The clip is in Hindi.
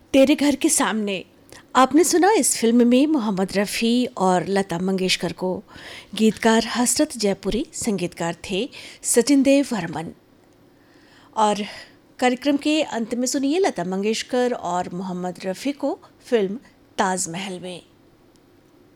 तेरे घर के सामने। आपने सुना, इस फिल्म में मोहम्मद रफ़ी और लता मंगेशकर को। गीतकार हसरत जयपुरी, संगीतकार थे सचिन देव बर्मन। और कार्यक्रम के अंत में सुनिए लता मंगेशकर और मोहम्मद रफ़ी को फिल्म ताजमहल में।